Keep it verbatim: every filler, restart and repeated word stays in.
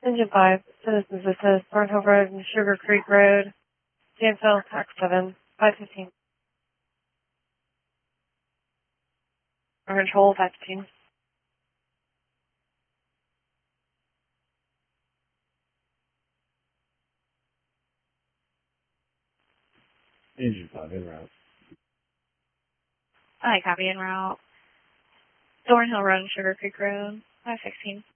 Engine five, Citizens Assist, Thornhill Road and Sugar Creek Road, Danville, Tax seven, five fifteen. Orange Hole, five fifteen. Engine five, en route. I copy en route. Thornhill Road and Sugar Creek Road, five sixteen.